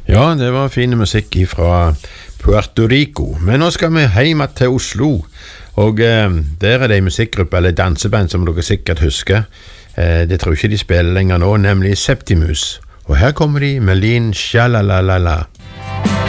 Ja, det var fin musikk fra Puerto Rico. Men nå skal vi hjem til Oslo, og der er det en musikkgruppe, eller danseband, som dere sikkert husker. Det tror ikke de spiller lenger nå, nemlig Septimus. Og her kommer de med Lin Shalalala.